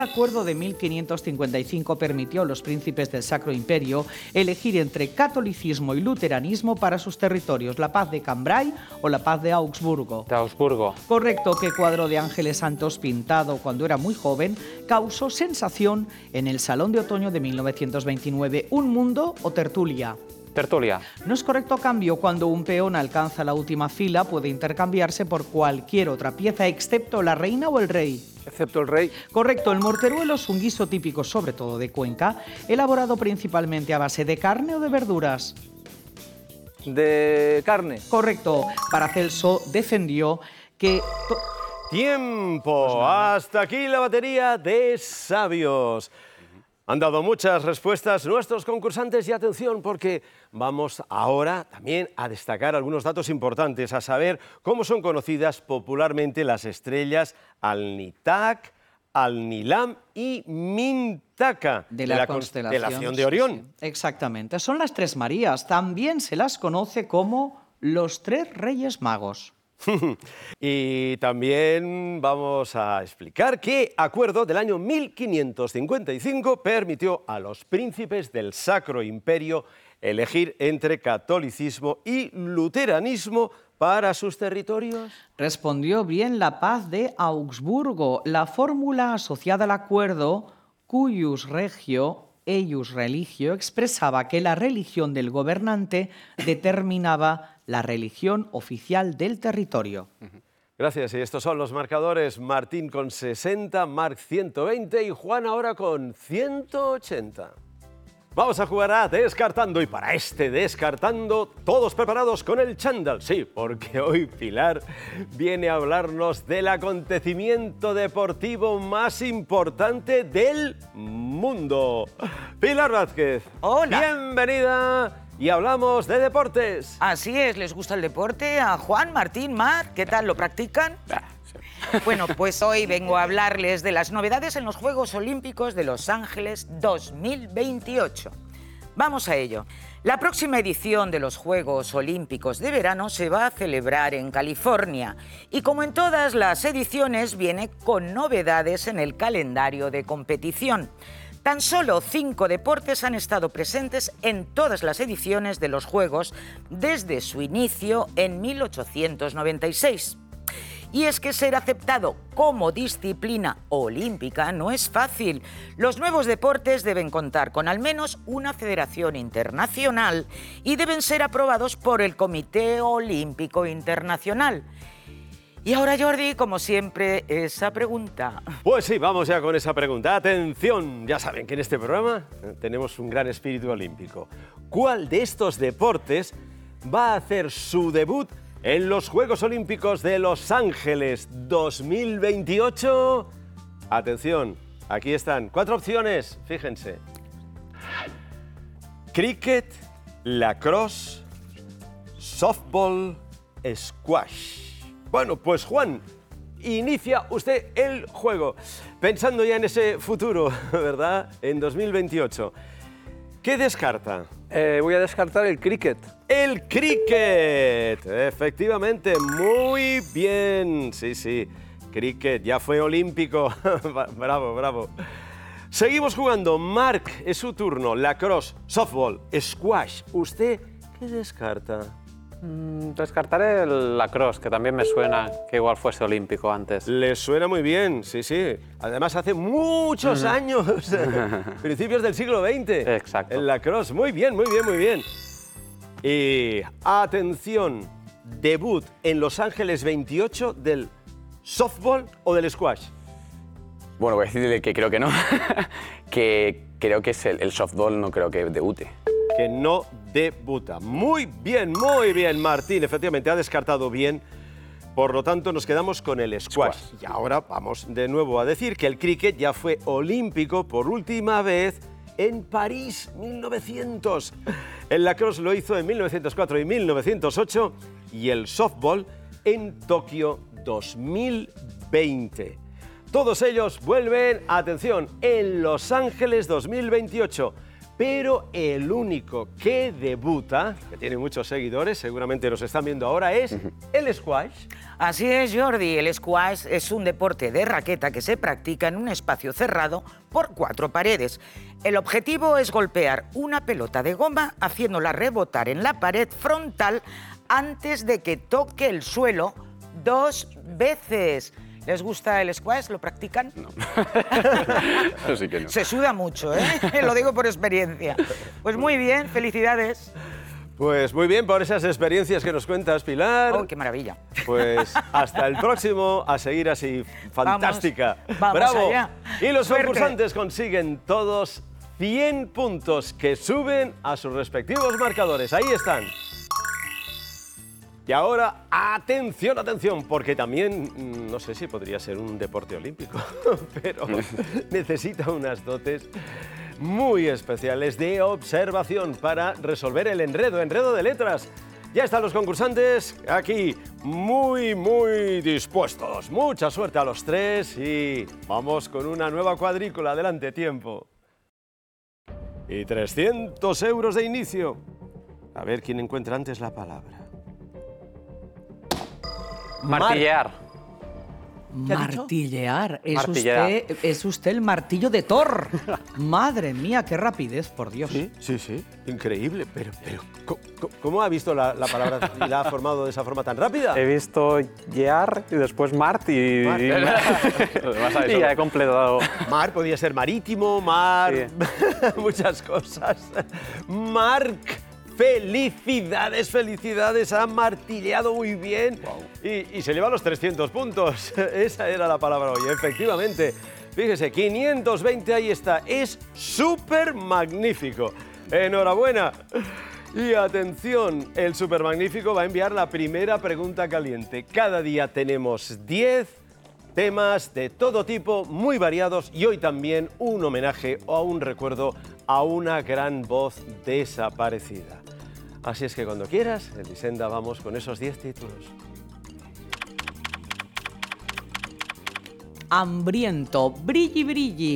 El acuerdo de 1555 permitió a los príncipes del Sacro Imperio elegir entre catolicismo y luteranismo para sus territorios, la paz de Cambrai o la paz de Augsburgo. De Augsburgo. Correcto, que cuadro de ángeles santos pintado cuando era muy joven causó sensación en el Salón de Otoño de 1929. ¿Un mundo o tertulia? Tertulia. No es correcto, cambio. Cuando un peón alcanza la última fila puede intercambiarse por cualquier otra pieza excepto la reina o el rey. Excepto el rey. Correcto, el morteruelo es un guiso típico, sobre todo de Cuenca, elaborado principalmente a base de carne o de verduras. De carne. Correcto, Paracelso defendió que... ¡Tiempo! Hasta aquí la batería de sabios. Han dado muchas respuestas nuestros concursantes y atención porque vamos ahora también a destacar algunos datos importantes, a saber cómo son conocidas popularmente las estrellas Alnitak, Alnilam y Mintaka de la constelación de Orión. Sí, sí. Exactamente, son las tres Marías, también se las conoce como los tres Reyes Magos. Y también vamos a explicar qué acuerdo del año 1555 permitió a los príncipes del Sacro Imperio elegir entre catolicismo y luteranismo para sus territorios. Respondió bien la paz de Augsburgo, la fórmula asociada al acuerdo cuius regio eius religio expresaba que la religión del gobernante determinaba la religión oficial del territorio. Gracias, y estos son los marcadores. Martín con 60, Marc 120 y Juan ahora con 180. Vamos a jugar a Descartando y para este Descartando, todos preparados con el chándal. Sí, porque hoy Pilar viene a hablarnos del acontecimiento deportivo más importante del mundo. Pilar Vázquez. Hola. Bienvenida. Y hablamos de deportes. Así es, ¿les gusta el deporte? A Juan, Martín, Mar, ¿qué tal? ¿Lo practican? Bueno, pues hoy vengo a hablarles de las novedades en los Juegos Olímpicos de Los Ángeles 2028. Vamos a ello. La próxima edición de los Juegos Olímpicos de verano se va a celebrar en California y, como en todas las ediciones, viene con novedades en el calendario de competición. Tan solo 5 deportes han estado presentes en todas las ediciones de los Juegos desde su inicio en 1896. Y es que ser aceptado como disciplina olímpica no es fácil. Los nuevos deportes deben contar con al menos una federación internacional y deben ser aprobados por el Comité Olímpico Internacional. Y ahora, Jordi, como siempre, esa pregunta. Pues sí, vamos ya con esa pregunta. Atención, ya saben que en este programa tenemos un gran espíritu olímpico. ¿Cuál de estos deportes va a hacer su debut en los Juegos Olímpicos de Los Ángeles 2028? Atención, aquí están 4 opciones, fíjense. Cricket, lacrosse, softball, squash. Bueno, pues Juan, inicia usted el juego, pensando ya en ese futuro, ¿verdad? En 2028. ¿Qué descarta? Voy a descartar el cricket. ¡El cricket! Efectivamente, muy bien. Sí, sí, cricket, ya fue olímpico. Bravo, bravo. Seguimos jugando. Marc, es su turno. Lacrosse, softball, squash. ¿Usted qué descarta? Descartaré el lacrosse, que también me suena que igual fuese olímpico antes. Le suena muy bien, sí, sí. Además, hace muchos años, principios del siglo XX. Exacto. El lacrosse, muy bien, muy bien, muy bien. Y atención, debut en Los Ángeles 28 del softball o del squash. Bueno, voy a decirle que creo que no, que creo que es el softball, no creo que debute. Que no debuta. Muy bien, Martín. Efectivamente, ha descartado bien. Por lo tanto, nos quedamos con el squash. Y ahora vamos de nuevo a decir que el cricket ya fue olímpico por última vez en París, 1900. El lacrosse lo hizo en 1904 y 1908 y el softball en Tokio 2020. Todos ellos vuelven, atención, en Los Ángeles 2028. pero el único que debuta, que tiene muchos seguidores, seguramente nos están viendo ahora, es el squash. Así es, Jordi. El squash es un deporte de raqueta que se practica en un espacio cerrado por 4 paredes. El objetivo es golpear una pelota de goma haciéndola rebotar en la pared frontal antes de que toque el suelo 2 veces. ¿Les gusta el squash? ¿Lo practican? No. Eso sí que no. Se suda mucho, ¿eh? Lo digo por experiencia. Pues muy bien, felicidades. Pues muy bien por esas experiencias que nos cuentas, Pilar. ¡Oh, qué maravilla! Pues hasta el próximo, a seguir así, fantástica. Vamos ¡Bravo! allá. Y los Suerte. concursantes consiguen todos 100 puntos que suben a sus respectivos marcadores. Ahí están. Y ahora, atención, atención, porque también, no sé si podría ser un deporte olímpico, pero necesita unas dotes muy especiales de observación para resolver el enredo de letras. Ya están los concursantes aquí muy dispuestos. Mucha suerte a los 3 y vamos con una nueva cuadrícula. Adelante, tiempo. Y 300 euros de inicio. A ver quién encuentra antes la palabra. Martillear. Martillear. Martillear. Es usted el martillo de Thor. Madre mía, qué rapidez, por Dios. Sí. Increíble. Pero ¿cómo ha visto la palabra y la ha formado de esa forma tan rápida? He visto year y después Mart y ya he completado. Mar podía ser marítimo, mar, Sí. muchas cosas. Marc, felicidades, ha martilleado muy bien y se lleva los 300 puntos. Esa era la palabra hoy, efectivamente. Fíjese, 520, ahí está, es súper magnífico. Enhorabuena. Y atención, el súper magnífico va a enviar la primera pregunta caliente. Cada día tenemos 10 temas de todo tipo, muy variados, y hoy también un homenaje o un recuerdo a una gran voz desaparecida. Así es que cuando quieras, Elisenda, vamos con esos 10 títulos. Hambriento, brilli.